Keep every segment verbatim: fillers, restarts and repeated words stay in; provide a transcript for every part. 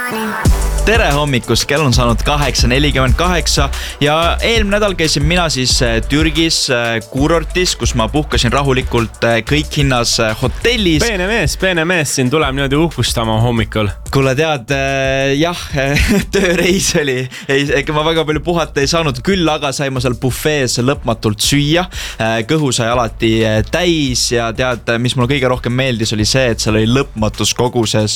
tere hommikust, kell on saanud kaheksa nelikümmend kaheksa ja eelmine nädal käisin mina siis Türgis kuurortis, kus ma puhkasin rahulikult kõik hinnas hotellis. Peene mees, peene mees siin tuleb niimoodi uhkustama hommikul. Kuule tead, jah, tööreis oli, ega ma väga palju puhata ei saanud, küll aga sain ma seal buffees lõpmatult süüa. Kõhu sai alati täis ja tead, mis mulle kõige rohkem meeldis oli see, et seal oli lõpmatus koguses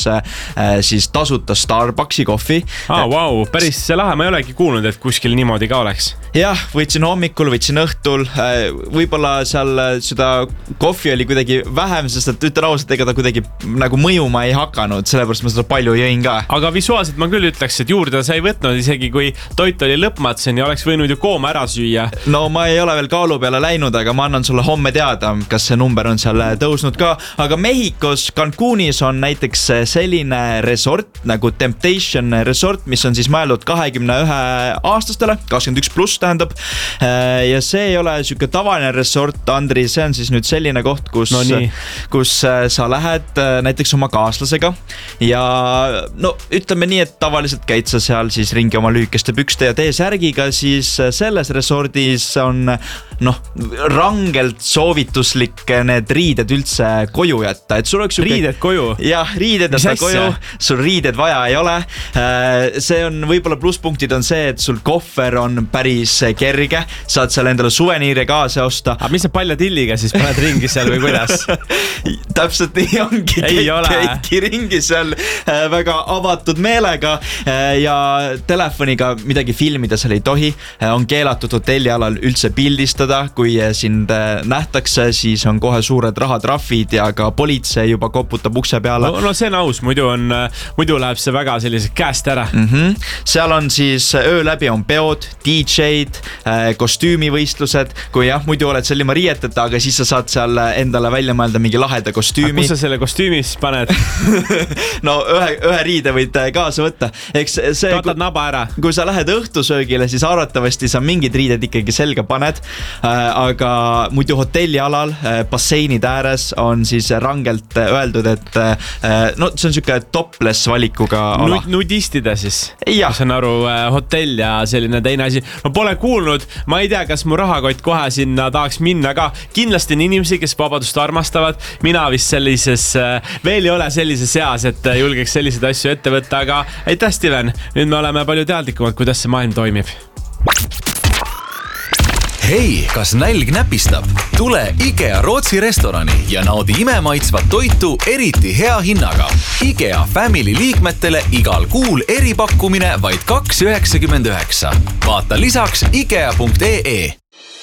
siis tasuta Starbucksi kohvi. Ah, wow, päris lahe, ma ei olegi kuulnud, et kuskil niimoodi ka oleks. Jah, võtsin hommikul, võtsin õhtul, võib-olla seal seda kohvi oli kuidagi vähem, sest et ütlen ausalt, ega ta kuidagi nagu mõjuma ei hakanud, sellepärast ma seda palju jõin ka. Aga visuaalselt ma küll ütleks, et juurde sa ei võtnud isegi kui toit oli lõpmatseni, oleks võinud ju kooma ära süüa. No ma ei ole veel kaalu peale läinud, aga ma annan sulle homme teada, kas see number on seal tõusnud ka. Aga Mehhikos Cancunis on näiteks selline resort nagu Temptation resort, mis on siis mõeldud kahekümne ühe aastastele, kakskümmend üks pluss tähendab. Ja see ei ole siuke tavaline resort, Andri, see on siis nüüd selline koht, kus, no kus sa lähed näiteks oma kaaslasega ja no ütleme nii, et tavaliselt käid sa seal siis ringi oma lühikeste pükste ja T-särgiga, siis selles resordis on noh, rangelt soovituslik need riided üldse koju jätta, et sul oleks siuke... Riided koju? Jah, riided jätta koju, sul riided vaja ei ole. See on võib-olla plusspunktid on see, et sul kohver on päris kerge, saad seal endale suveniire kaasa osta. Aga mis sa palja tilliga siis paned ringi seal või kuidas? Täpselt nii ongi, käidki ringi seal väga avatud meelega ja telefoniga midagi filmida seal ei tohi, on keelatud hotellialal üldse pildistada, kui sind nähtakse, siis on kohe suured rahatrahvid ja ka politsei juba koputab ukse peale. No, no see on aus, muidu, on, muidu läheb see väga sellised käest ära. Mm-hmm. Seal on siis öö läbi on peod, D J-d, kostüümivõistlused, kui jah, muidu oled seal ilma riieteta, aga siis sa saad seal endale välja mõelda mingi laheda kostüümi. Kus sa selle kostüümis paned? No ühe, ühe riide võid kaasa võtta. Eks see, Katad naba ära. Kui sa lähed õhtusöögile, siis arvatavasti sa mingid riided ikkagi selga paned, aga muidu hotellialal basseinid ääres on siis rangelt öeldud, et no see on siuke topless valikuga ala. Nudistida siis? Ja. Ma saan aru, hotell ja selline teine asi. Ma pole kuulnud, ma ei tea, kas mu rahakott kohe sinna tahaks minna ka. Kindlasti on inimesi, kes vabadust armastavad. Mina vist sellises, veel ei ole sellises seas, et julgeks selliseid asju ette võtta, aga aitäh, Steven. Nüüd me oleme palju teadlikumad, kuidas see maailm toimib. Hei, kas nälg näpistab? Tule IKEA Rootsi restorani ja naudi imemaitsvat toitu eriti hea hinnaga. IKEA Family liikmetele igal kuul eripakkumine vaid kaks üheksakümmend üheksa. Vaata lisaks ikea punkt ee.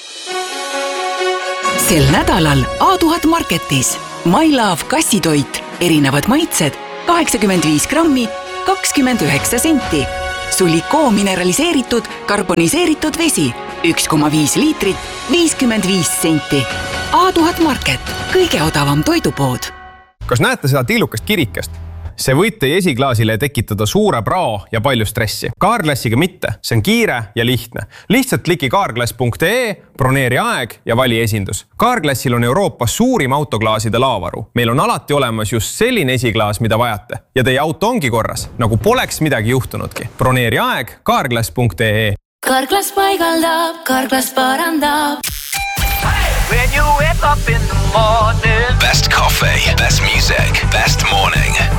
Sel nädalal A tuhat Marketis My Love kassitoit, erinevad maitsed, kaheksakümmend viis grammi, kakskümmend üheksa senti. Sulikoo mineraliseeritud, karboniseeritud vesi, üks koma viis liitrit, viiskümmend viis senti. A tuhat Market, kõige odavam toidupood. Kas näete seda tillukast kirikest? See võid teie esiklaasile tekitada suure prao ja palju stressi. Kaarklassiga mitte, see on kiire ja lihtne. Lihtsalt kliki kaarklass punkt ee, broneeri aeg ja vali esindus. Kaarklassil on Euroopas suurim autoklaaside laavaru. Meil on alati olemas just selline esiklaas, mida vajate. Ja teie auto ongi korras, nagu poleks midagi juhtunudki. Broneeri aeg kaarklass punkt ee. Kaarklass paigaldab, Kaarklass parandab. When you wake up in the morning. Best coffee, best music, best morning.